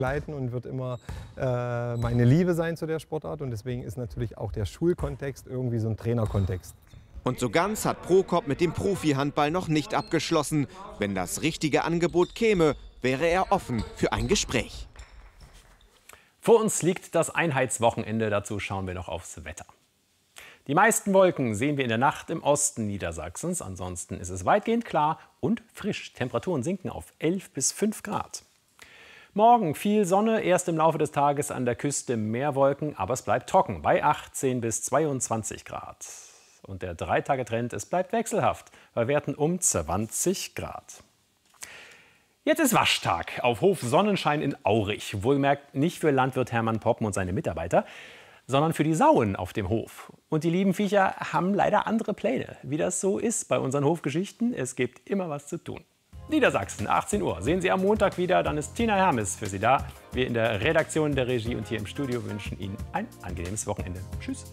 begleiten und wird immer meine Liebe sein zu der Sportart. Und deswegen ist natürlich auch der Schulkontext irgendwie so ein Trainerkontext. Und so ganz hat Prokop mit dem Profi-Handball noch nicht abgeschlossen. Wenn das richtige Angebot käme, wäre er offen für ein Gespräch. Vor uns liegt das Einheitswochenende, dazu schauen wir noch aufs Wetter. Die meisten Wolken sehen wir in der Nacht im Osten Niedersachsens. Ansonsten ist es weitgehend klar und frisch. Temperaturen sinken auf 11 bis 5 Grad. Morgen viel Sonne, erst im Laufe des Tages an der Küste mehr Wolken, aber es bleibt trocken bei 18 bis 22 Grad. Und der 3-Tage-Trend, es bleibt wechselhaft, bei Werten um 20 Grad. Jetzt ist Waschtag auf Hof Sonnenschein in Aurich. Wohlgemerkt nicht für Landwirt Hermann Poppen und seine Mitarbeiter, sondern für die Sauen auf dem Hof. Und die lieben Viecher haben leider andere Pläne. Wie das so ist bei unseren Hofgeschichten, es gibt immer was zu tun. Niedersachsen, 18 Uhr. Sehen Sie am Montag wieder, dann ist Tina Hermes für Sie da. Wir in der Redaktion, der Regie und hier im Studio wünschen Ihnen ein angenehmes Wochenende. Tschüss.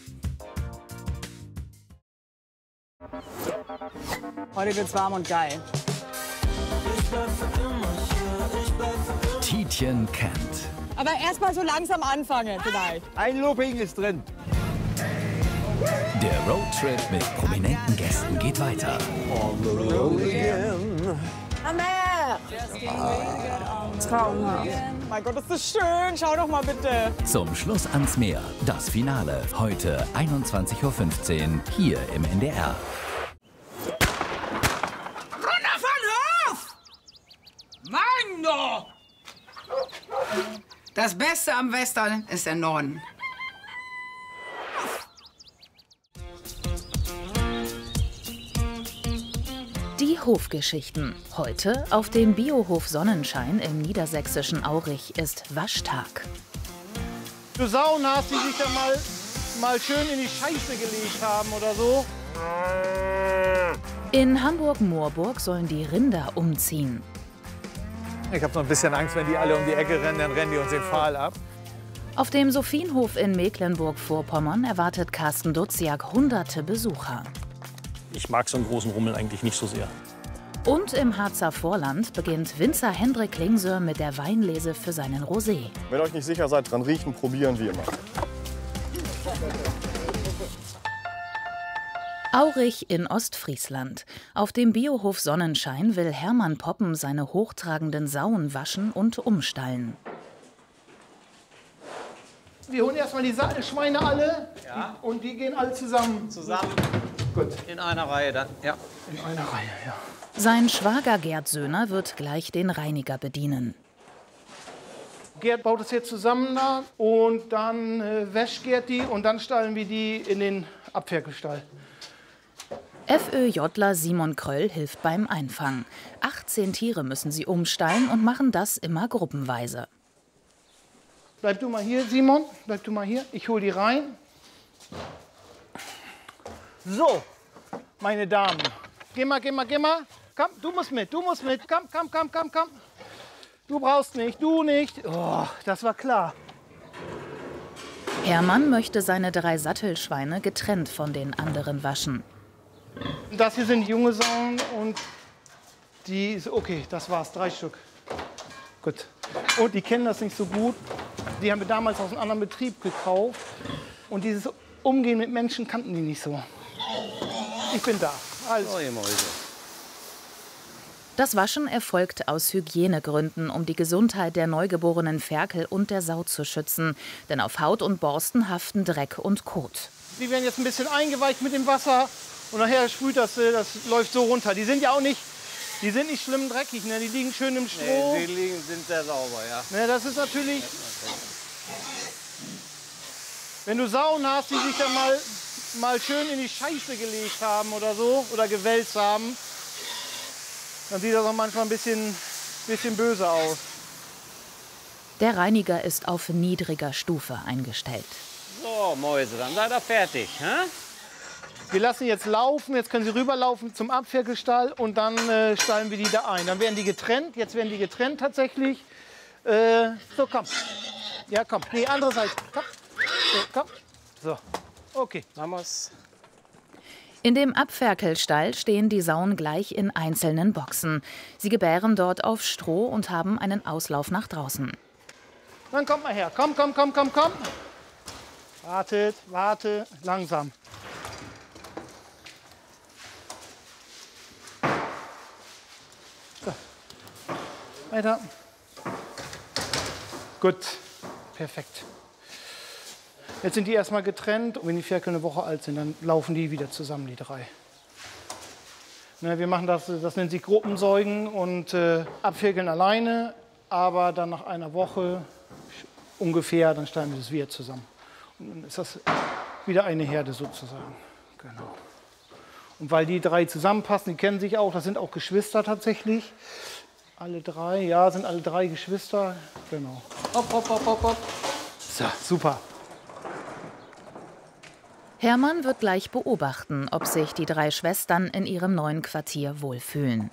Heute wird's warm und geil. Tietjen kennt. Aber erst mal so langsam anfangen vielleicht. Ein Looping ist drin. Der Roadtrip mit prominenten Gästen geht weiter. Traumhaft. Mein Gott, ist das schön. Schau doch mal bitte. Zum Schluss ans Meer. Das Finale. Heute 21:15 Uhr hier im NDR. Runter von Hof! Mann, doch! Das Beste am Western ist der Norden. Die Hofgeschichten. Heute auf dem Biohof Sonnenschein im niedersächsischen Aurich ist Waschtag. Du Sauen hast, die sich da mal schön in die Scheiße gelegt haben oder so. In Hamburg-Moorburg sollen die Rinder umziehen. Ich habe so ein bisschen Angst, wenn die alle um die Ecke rennen, dann rennen die uns den Pfahl ab. Auf dem Sophienhof in Mecklenburg-Vorpommern erwartet Carsten Duziak hunderte Besucher. Ich mag so einen großen Rummel eigentlich nicht so sehr. Und im Harzer Vorland beginnt Winzer Hendrik Klingsör mit der Weinlese für seinen Rosé. Wenn ihr euch nicht sicher seid, dran riechen, probieren wie immer. Aurich in Ostfriesland. Auf dem Biohof Sonnenschein will Hermann Poppen seine hochtragenden Sauen waschen und umstallen. Wir holen erstmal die Schweine alle, ja, und die gehen alle zusammen. Gut. In einer Reihe dann, ja. In einer Reihe, ja. Sein Schwager Gerd Söhner wird gleich den Reiniger bedienen. Gerd baut es jetzt zusammen da und dann wäscht Gerd die und dann stallen wir die in den Abferkelstall. FÖJler Simon Kröll hilft beim Einfangen. 18 Tiere müssen sie umstallen und machen das immer gruppenweise. Bleib du mal hier, Simon. Bleib du mal hier. Ich hol die rein. So, meine Damen. Geh mal, geh mal, geh mal. Komm, du musst mit, du musst mit. Komm, komm, komm, komm, komm. Du brauchst nicht, du nicht. Oh, das war klar. Hermann möchte seine 3 Sattelschweine getrennt von den anderen waschen. Das hier sind junge Sauen und die ist okay, das war's, 3 Stück. Gut. Und die kennen das nicht so gut. Die haben wir damals aus einem anderen Betrieb gekauft. Und dieses Umgehen mit Menschen kannten die nicht so. Ich bin da. Alles. Oh, ihr Mäuse. Das Waschen erfolgt aus Hygienegründen, um die Gesundheit der neugeborenen Ferkel und der Sau zu schützen. Denn auf Haut und Borsten haften Dreck und Kot. Die werden jetzt ein bisschen eingeweicht mit dem Wasser. Und nachher sprüht das läuft so runter. Die sind ja auch nicht, die sind nicht schlimm dreckig, ne? Die liegen schön im Stroh. Nee, die sind sehr sauber, ja. Ne, das ist natürlich, wenn du Sauen hast, die sich da mal schön in die Scheiße gelegt haben oder so, oder gewälzt haben, dann sieht das auch manchmal ein bisschen böse aus. Der Reiniger ist auf niedriger Stufe eingestellt. So, Mäuse, dann seid ihr fertig, hä? Wir lassen jetzt laufen, jetzt können sie rüberlaufen zum Abferkelstall und dann stallen wir die da ein. Dann werden die getrennt, jetzt werden die getrennt tatsächlich. So, komm. Ja, komm. Nee, andere Seite. Komm. So, komm. So, okay. Machen wir's. In dem Abferkelstall stehen die Sauen gleich in einzelnen Boxen. Sie gebären dort auf Stroh und haben einen Auslauf nach draußen. Dann kommt mal her. Komm, komm, komm, komm, komm. Wartet, warte, langsam. So. Weiter. Gut, perfekt. Jetzt sind die erstmal getrennt und wenn die Ferkel eine Woche alt sind, dann laufen die wieder zusammen, die 3. Ne, wir machen das nennt sich Gruppensäugen und abferkeln alleine, aber dann nach einer Woche ungefähr, dann stellen wir das wieder zusammen. Und dann ist das wieder eine Herde sozusagen. Genau. Und weil die 3 zusammenpassen, die kennen sich auch, das sind auch Geschwister tatsächlich. Alle 3, ja, sind alle 3 Geschwister. Genau. Hopp, hopp, hopp, hopp, hopp. So, super. Hermann wird gleich beobachten, ob sich die 3 Schwestern in ihrem neuen Quartier wohlfühlen.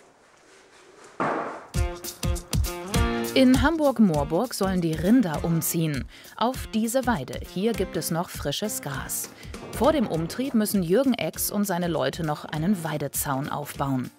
In Hamburg-Moorburg sollen die Rinder umziehen. Auf diese Weide. Hier gibt es noch frisches Gras. Vor dem Umtrieb müssen Jürgen Ex und seine Leute noch einen Weidezaun aufbauen.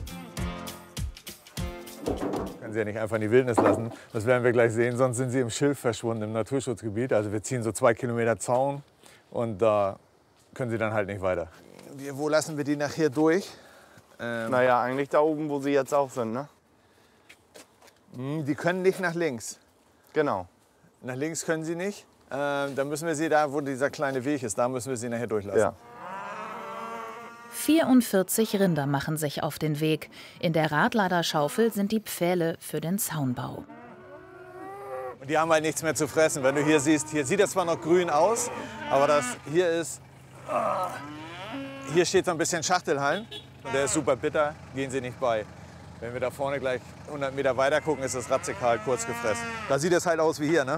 Können Sie ja nicht einfach in die Wildnis lassen. Das werden wir gleich sehen, sonst sind Sie im Schilf verschwunden, im Naturschutzgebiet. Also wir ziehen so 2 Kilometer Zaun und da können Sie dann halt nicht weiter. Wo lassen wir die nachher durch? Naja, eigentlich da oben, wo sie jetzt auch sind, ne? Die können nicht nach links. Genau. Nach links können sie nicht. Dann müssen wir sie da, wo dieser kleine Weg ist, da müssen wir sie nachher durchlassen. Ja. 44 Rinder machen sich auf den Weg. In der Radladerschaufel sind die Pfähle für den Zaunbau. Und die haben halt nichts mehr zu fressen. Wenn du hier siehst, hier sieht das zwar noch grün aus, aber das hier ist, hier steht so ein bisschen Schachtelhalm und der ist super bitter, gehen sie nicht bei. Wenn wir da vorne gleich 100 Meter weiter gucken, ist das radikal kurz gefressen. Da sieht es halt aus wie hier, ne?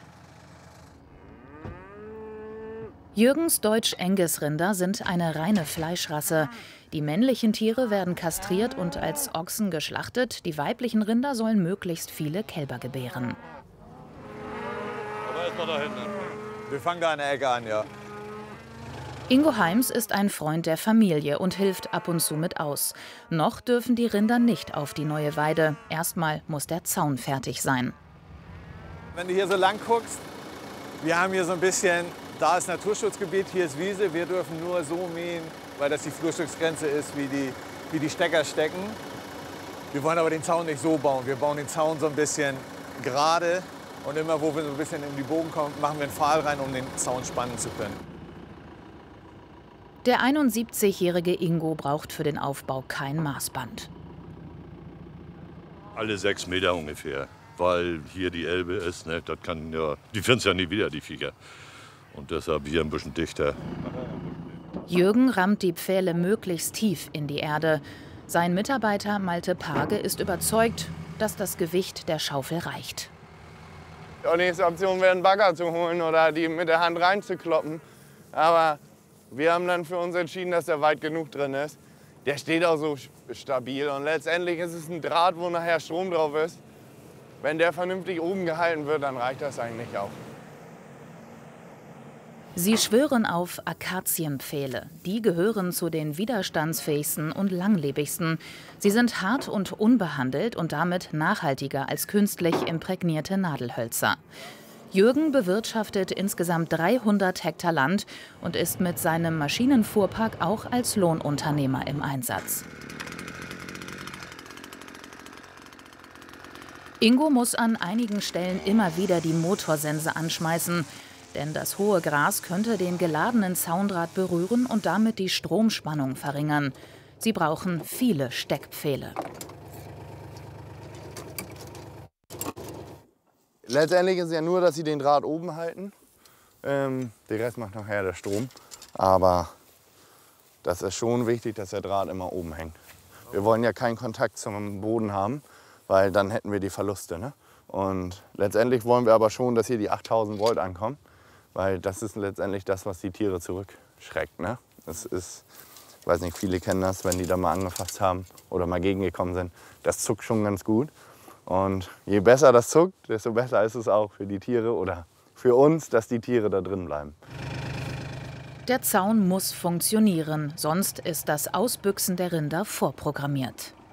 Jürgens Deutsch-Angus-Rinder sind eine reine Fleischrasse. Die männlichen Tiere werden kastriert und als Ochsen geschlachtet. Die weiblichen Rinder sollen möglichst viele Kälber gebären. Aber erstmal da hinten. Wir fangen da an der Ecke an, ja. Ingo Heims ist ein Freund der Familie und hilft ab und zu mit aus. Noch dürfen die Rinder nicht auf die neue Weide. Erstmal muss der Zaun fertig sein. Wenn du hier so lang guckst, wir haben hier so ein bisschen, da ist Naturschutzgebiet, hier ist Wiese. Wir dürfen nur so mähen, weil das die Flurstücksgrenze ist, wie die Stecker stecken. Wir wollen aber den Zaun nicht so bauen. Wir bauen den Zaun so ein bisschen gerade. Und immer, wo wir so ein bisschen in die Bogen kommen, machen wir einen Pfahl rein, um den Zaun spannen zu können. Der 71-jährige Ingo braucht für den Aufbau kein Maßband. Alle 6 Meter ungefähr, weil hier die Elbe ist. Ne, das kann ja, die finden es ja nie wieder, die Viecher. Und deshalb hier ein bisschen dichter. Jürgen rammt die Pfähle möglichst tief in die Erde. Sein Mitarbeiter Malte Page ist überzeugt, dass das Gewicht der Schaufel reicht. Die nächste Option wäre, einen Bagger zu holen oder die mit der Hand reinzukloppen. Aber wir haben dann für uns entschieden, dass der weit genug drin ist. Der steht auch so stabil und letztendlich ist es ein Draht, wo nachher Strom drauf ist. Wenn der vernünftig oben gehalten wird, dann reicht das eigentlich auch. Sie schwören auf Akazienpfähle. Die gehören zu den widerstandsfähigsten und langlebigsten. Sie sind hart und unbehandelt und damit nachhaltiger als künstlich imprägnierte Nadelhölzer. Jürgen bewirtschaftet insgesamt 300 Hektar Land und ist mit seinem Maschinenfuhrpark auch als Lohnunternehmer im Einsatz. Ingo muss an einigen Stellen immer wieder die Motorsense anschmeißen, denn das hohe Gras könnte den geladenen Zaundraht berühren und damit die Stromspannung verringern. Sie brauchen viele Steckpfähle. Letztendlich ist es ja nur, dass sie den Draht oben halten. Den Rest macht nachher der Strom. Aber das ist schon wichtig, dass der Draht immer oben hängt. Wir wollen ja keinen Kontakt zum Boden haben, weil dann hätten wir die Verluste. Ne? Und letztendlich wollen wir aber schon, dass hier die 8000 Volt ankommen. Weil das ist letztendlich das, was die Tiere zurückschreckt. Ne? Das ist, ich weiß nicht, viele kennen das, wenn die da mal angefasst haben oder mal gegengekommen sind. Das zuckt schon ganz gut. Und je besser das zuckt, desto besser ist es auch für die Tiere oder für uns, dass die Tiere da drin bleiben. Der Zaun muss funktionieren, sonst ist das Ausbüchsen der Rinder vorprogrammiert.